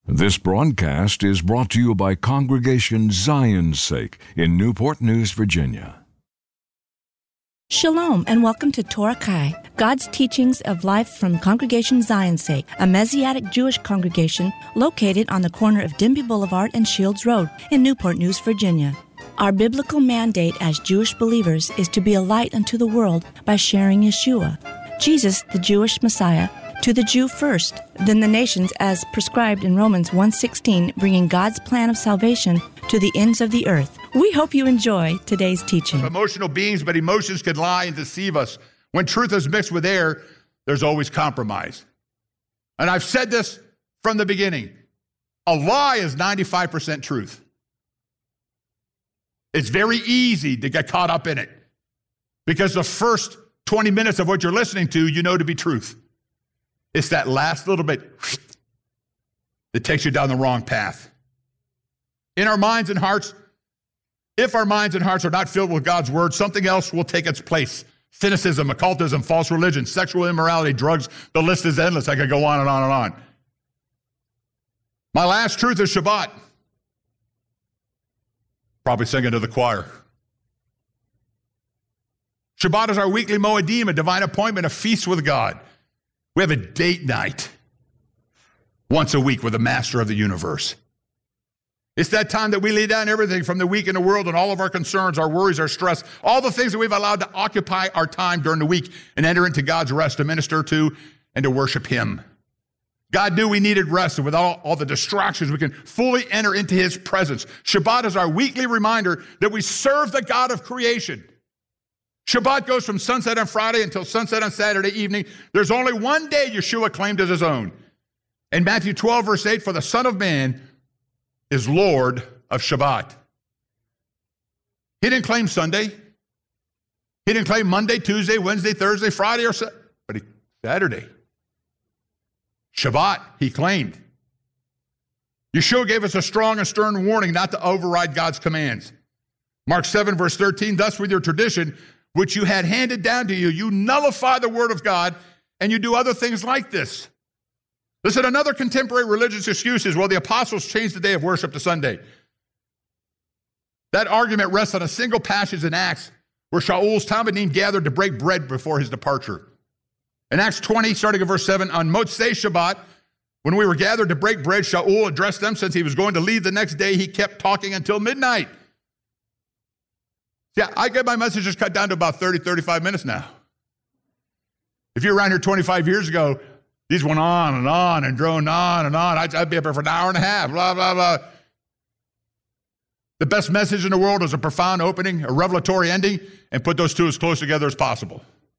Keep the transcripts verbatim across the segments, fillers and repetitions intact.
This broadcast is brought to you by Congregation Zion's Sake in Newport News, Virginia. Shalom and welcome to Torah Kai, God's teachings of life from Congregation Zion's Sake, a Messianic Jewish congregation located on the corner of Denby Boulevard and Shields Road in Newport News, Virginia. Our biblical mandate as Jewish believers is to be a light unto the world by sharing Yeshua, Jesus, the Jewish Messiah, to the Jew first, then the nations as prescribed in Romans one sixteen, bringing God's plan of salvation to the ends of the earth. We hope you enjoy today's teaching. Emotional beings, but emotions can lie and deceive us. When truth is mixed with air, there's always compromise. And I've said this from the beginning. A lie is ninety-five percent truth. It's very easy to get caught up in it because the first twenty minutes of what you're listening to, you know to be truth. It's that last little bit that takes you down the wrong path. In our minds and hearts, if our minds and hearts are not filled with God's word, something else will take its place. Cynicism, occultism, false religion, sexual immorality, drugs, the list is endless. I could go on and on and on. My last truth is Shabbat. Probably singing to the choir. Shabbat is our weekly moedim, a divine appointment, a feast with God. We have a date night once a week with the master of the universe. It's that time that we lay down everything from the week in the world and all of our concerns, our worries, our stress, all the things that we've allowed to occupy our time during the week and enter into God's rest to minister to and to worship him. God knew we needed rest, and with all, all the distractions, we can fully enter into his presence. Shabbat is our weekly reminder that we serve the God of creation. Shabbat goes from sunset on Friday until sunset on Saturday evening. There's only one day Yeshua claimed as his own. In Matthew twelve, verse eight, for the Son of Man is Lord of Shabbat. He didn't claim Sunday. He didn't claim Monday, Tuesday, Wednesday, Thursday, Friday, or Saturday, but he, Saturday. Shabbat, he claimed. Yeshua gave us a strong and stern warning not to override God's commands. Mark seven, verse thirteen, thus with your tradition, which you had handed down to you, you nullify the word of God, and you do other things like this. Listen, another contemporary religious excuse is, well, the apostles changed the day of worship to Sunday. That argument rests on a single passage in Acts where Shaul's Talmidim gathered to break bread before his departure. In Acts twenty, starting at verse seven, on Motzei Shabbat, when we were gathered to break bread, Shaul addressed them. Since he was going to leave the next day, he kept talking until midnight. Yeah, I get my messages cut down to about thirty, thirty-five minutes now. If you were around here twenty-five years ago, these went on and on and droned on and on. I'd, I'd be up here for an hour and a half, blah, blah, blah. The best message in the world is a profound opening, a revelatory ending, and put those two as close together as possible.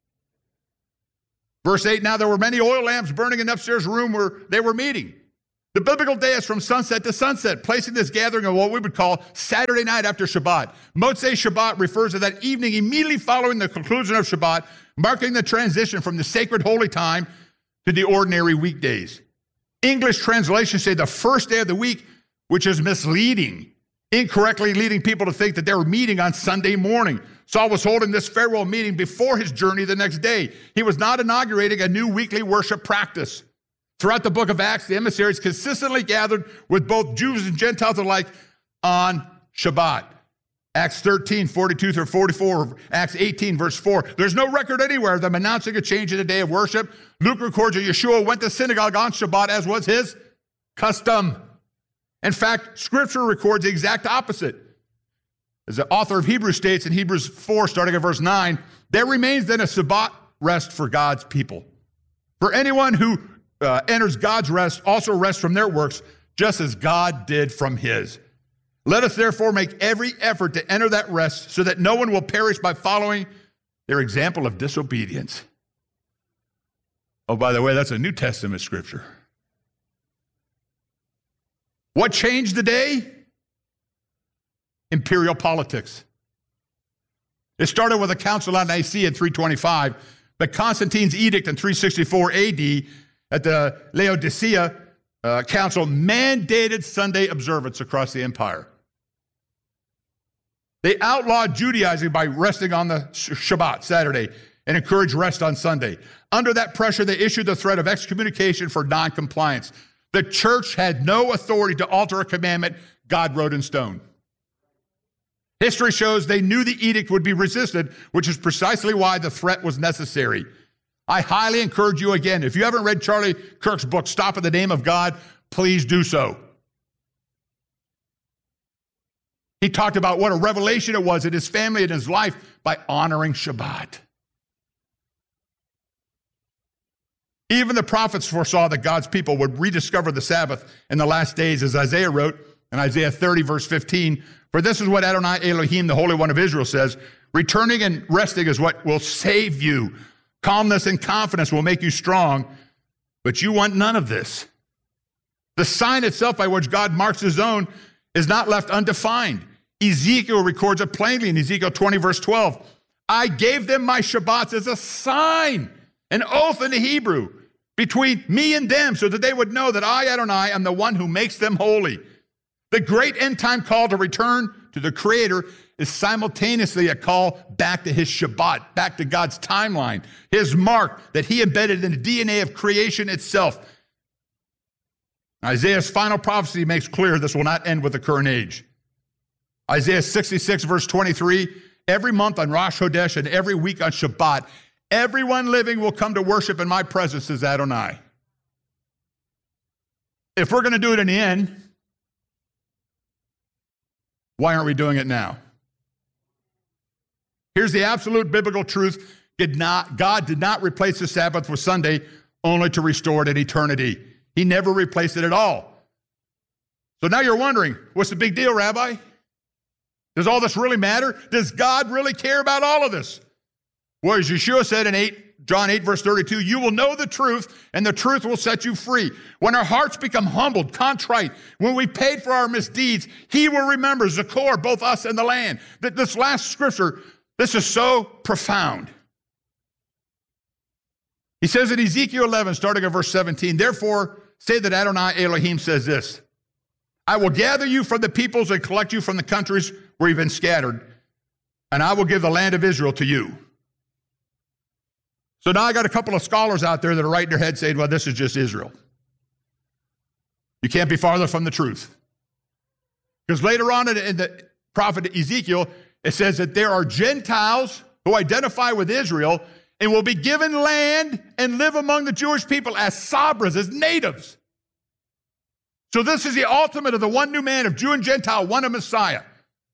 Verse eight, now there were many oil lamps burning in the upstairs room where they were meeting. The biblical day is from sunset to sunset, placing this gathering on what we would call Saturday night after Shabbat. Motzei Shabbat refers to that evening immediately following the conclusion of Shabbat, marking the transition from the sacred holy time to the ordinary weekdays. English translations say the first day of the week, which is misleading, incorrectly leading people to think that they were meeting on Sunday morning. Saul was holding this farewell meeting before his journey the next day. He was not inaugurating a new weekly worship practice. Throughout the book of Acts, the emissaries consistently gathered with both Jews and Gentiles alike on Shabbat. Acts thirteen, forty-two through forty-four, Acts eighteen, verse four. There's no record anywhere of them announcing a change in the day of worship. Luke records that Yeshua went to synagogue on Shabbat as was his custom. In fact, Scripture records the exact opposite. As the author of Hebrews states in Hebrews four, starting at verse nine, there remains then a Shabbat rest for God's people. For anyone who Uh, enters God's rest, also rests from their works, just as God did from his. Let us therefore make every effort to enter that rest so that no one will perish by following their example of disobedience. Oh, by the way, that's a New Testament scripture. What changed the day? Imperial politics. It started with a council on Nicaea in three twenty-five, but Constantine's edict in three sixty-four A D at the Laodicea uh, Council mandated Sunday observance across the empire. They outlawed Judaizing by resting on the Shabbat, Saturday, and encouraged rest on Sunday. Under that pressure, they issued the threat of excommunication for noncompliance. The church had no authority to alter a commandment God wrote in stone. History shows they knew the edict would be resisted, which is precisely why the threat was necessary. I highly encourage you again, if you haven't read Charlie Kirk's book, Stop in the Name of God, please do so. He talked about what a revelation it was in his family and his life by honoring Shabbat. Even the prophets foresaw that God's people would rediscover the Sabbath in the last days, as Isaiah wrote in Isaiah thirty, verse fifteen. For this is what Adonai Elohim, the Holy One of Israel, says, returning and resting is what will save you. Calmness and confidence will make you strong, but you want none of this. The sign itself by which God marks his own is not left undefined. Ezekiel records it plainly in Ezekiel twenty, verse twelve. I gave them my Shabbats as a sign, an oath in the Hebrew, between me and them, so that they would know that I, Adonai, am the one who makes them holy. The great end-time call to return to the Creator is simultaneously a call back to his Shabbat, back to God's timeline, his mark that he embedded in the D N A of creation itself. Isaiah's final prophecy makes clear this will not end with the current age. Isaiah sixty-six, verse twenty-three, every month on Rosh Chodesh and every week on Shabbat, everyone living will come to worship in my presence, says Adonai. If we're going to do it in the end, why aren't we doing it now? Here's the absolute biblical truth. Did not, God did not replace the Sabbath with Sunday only to restore it in eternity. He never replaced it at all. So now you're wondering, what's the big deal, Rabbi? Does all this really matter? Does God really care about all of this? Well, as Yeshua said in eight, John eight, verse thirty-two, you will know the truth, and the truth will set you free. When our hearts become humbled, contrite, when we paid for our misdeeds, he will remember Zakor, both us and the land. That this last scripture, this is so profound. He says in Ezekiel eleven, starting at verse seventeen, therefore say that Adonai Elohim says this, I will gather you from the peoples and collect you from the countries where you've been scattered, and I will give the land of Israel to you. So now I got a couple of scholars out there that are writing their heads saying, well, this is just Israel. You can't be farther from the truth. Because later on in the prophet Ezekiel, it says that there are Gentiles who identify with Israel and will be given land and live among the Jewish people as sabras, as natives. So this is the ultimate of the one new man of Jew and Gentile, one a Messiah.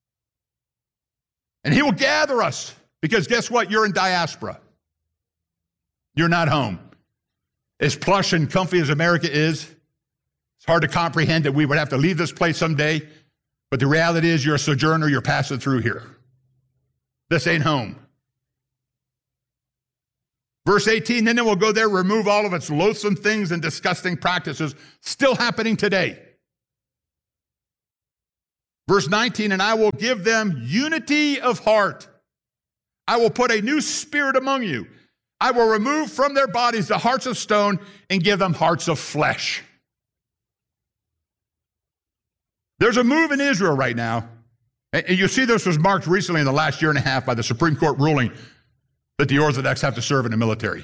And he will gather us because guess what? You're in diaspora. You're not home. As plush and comfy as America is, it's hard to comprehend that we would have to leave this place someday. But the reality is you're a sojourner, you're passing through here. This ain't home. Verse eighteen, then it will go there, remove all of its loathsome things and disgusting practices, still happening today. Verse nineteen, and I will give them unity of heart. I will put a new spirit among you. I will remove from their bodies the hearts of stone and give them hearts of flesh. There's a move in Israel right now, and you see this was marked recently in the last year and a half by the Supreme Court ruling that the Orthodox have to serve in the military.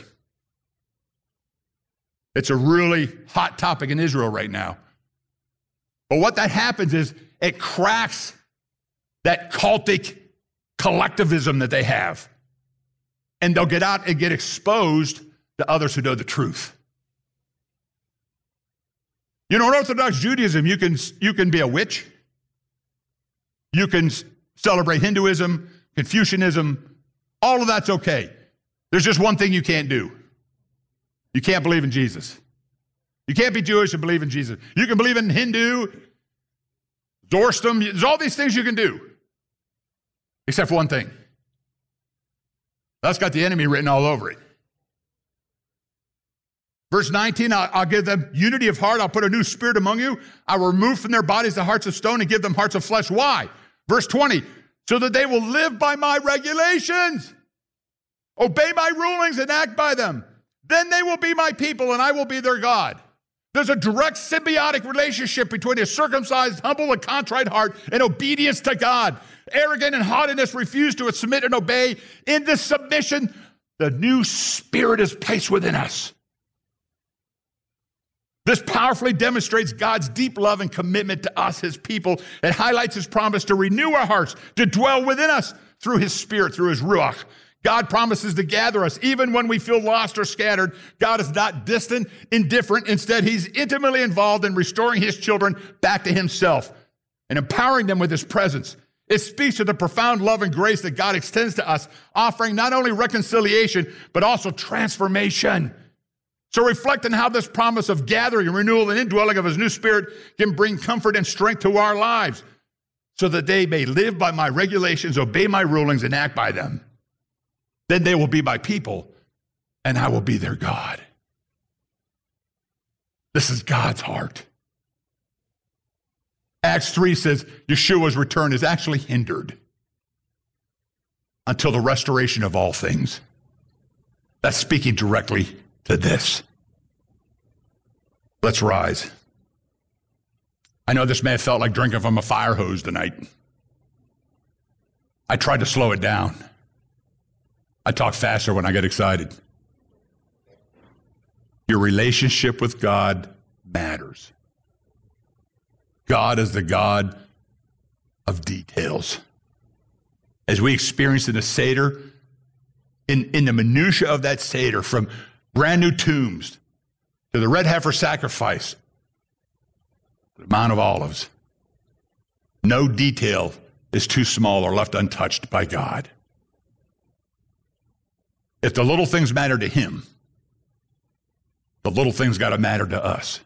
It's a really hot topic in Israel right now. But what that happens is it cracks that cultic collectivism that they have. And they'll get out and get exposed to others who know the truth. You know, in Orthodox Judaism, you can, you can be a witch. You can celebrate Hinduism, Confucianism. All of that's okay. There's just one thing you can't do. You can't believe in Jesus. You can't be Jewish and believe in Jesus. You can believe in Hindu, Zoroastrian. There's all these things you can do. Except for one thing. That's got the enemy written all over it. Verse nineteen, I'll, I'll give them unity of heart. I'll put a new spirit among you. I will remove from their bodies the hearts of stone and give them hearts of flesh. Why? Verse twenty, so that they will live by my regulations, obey my rulings and act by them. Then they will be my people and I will be their God. There's a direct symbiotic relationship between a circumcised, humble, and contrite heart and obedience to God. Arrogant and haughtiness refuse to submit and obey. In this submission, the new spirit is placed within us. This powerfully demonstrates God's deep love and commitment to us, his people. It highlights his promise to renew our hearts, to dwell within us through his Spirit, through his Ruach. God promises to gather us even when we feel lost or scattered. God is not distant, indifferent. Instead, he's intimately involved in restoring his children back to himself and empowering them with his presence. It speaks to the profound love and grace that God extends to us, offering not only reconciliation, but also transformation. So reflect on how this promise of gathering, renewal, and indwelling of his new Spirit can bring comfort and strength to our lives so that they may live by my regulations, obey my rulings, and act by them. Then they will be my people, and I will be their God. This is God's heart. Acts three says Yeshua's return is actually hindered until the restoration of all things. That's speaking directly to this. Let's rise. I know this may have felt like drinking from a fire hose tonight. I tried to slow it down. I talk faster when I get excited. Your relationship with God matters. God is the God of details. As we experienced in the Seder, in, in the minutia of that Seder, from brand new tombs to the red heifer sacrifice, to the Mount of Olives, no detail is too small or left untouched by God. If the little things matter to him, the little things got to matter to us.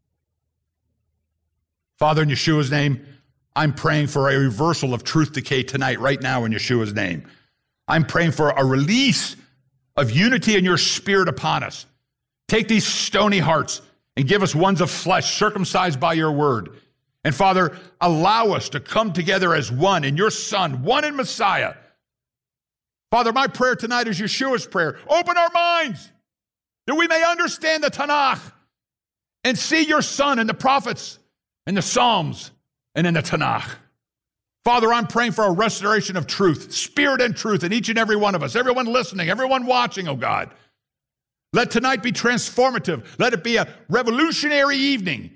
Father, in Yeshua's name, I'm praying for a reversal of truth decay tonight, right now, in Yeshua's name. I'm praying for a release of unity in your Spirit upon us. Take these stony hearts and give us ones of flesh, circumcised by your word. And Father, allow us to come together as one in your Son, one in Messiah. Father, my prayer tonight is Yeshua's prayer. Open our minds that we may understand the Tanakh and see your Son in the prophets, in the Psalms, and in the Tanakh. Father, I'm praying for a restoration of truth, spirit and truth in each and every one of us, everyone listening, everyone watching, oh God. Let tonight be transformative. Let it be a revolutionary evening.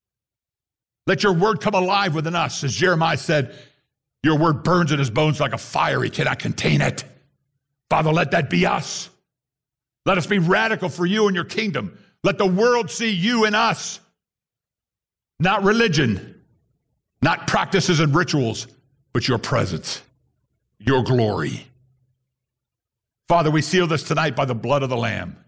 Let your word come alive within us. As Jeremiah said, your word burns in his bones like a fire. He cannot contain it. Father, let that be us. Let us be radical for you and your kingdom. Let the world see you in us. Not religion, not practices and rituals, but your presence, your glory. Father, we seal this tonight by the blood of the Lamb.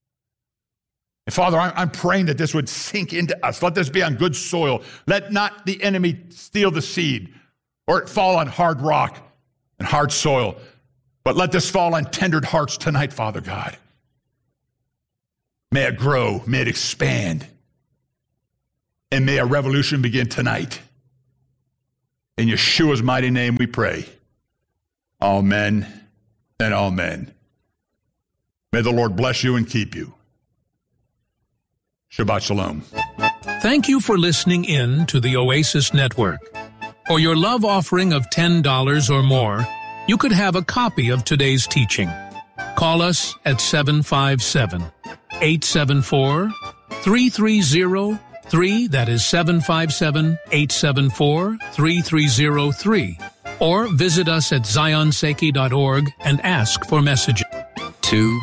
And Father, I'm praying that this would sink into us. Let this be on good soil. Let not the enemy steal the seed or it fall on hard rock and hard soil, but let this fall on tendered hearts tonight, Father God. May it grow, may it expand, and may a revolution begin tonight. In Yeshua's mighty name we pray. Amen and amen. May the Lord bless you and keep you. Shabbat Shalom. Thank you for listening in to the Oasis Network. For your love offering of ten dollars or more, you could have a copy of today's teaching. Call us at seven five seven, eight seven four, three three zero three, that is seven five seven, eight seven four, three three zero three, or visit us at zion seiki dot org and ask for messages. Two,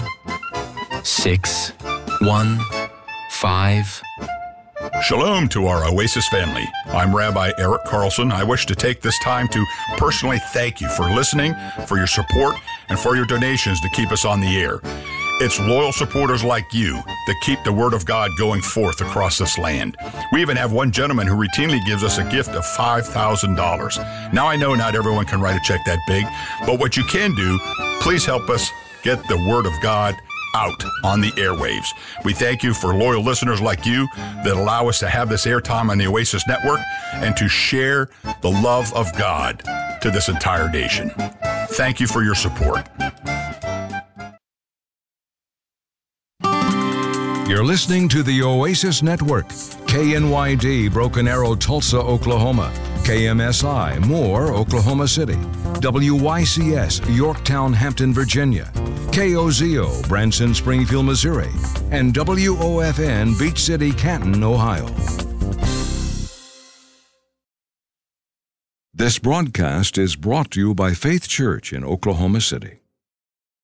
six, one, five. Shalom to our Oasis family. I'm Rabbi Eric Carlson. I wish to take this time to personally thank you for listening, for your support, and for your donations to keep us on the air. It's loyal supporters like you that keep the Word of God going forth across this land. We even have one gentleman who routinely gives us a gift of five thousand dollars. Now, I know not everyone can write a check that big, but what you can do, please help us get the Word of God out on the airwaves. We thank you for loyal listeners like you that allow us to have this airtime on the Oasis Network and to share the love of God to this entire nation. Thank you for your support. You're listening to the Oasis Network, K N Y D, Broken Arrow, Tulsa, Oklahoma, K M S I, Moore, Oklahoma City, W Y C S, Yorktown, Hampton, Virginia, K O Z O, Branson, Springfield, Missouri, and W O F N, Beach City, Canton, Ohio. This broadcast is brought to you by Faith Church in Oklahoma City.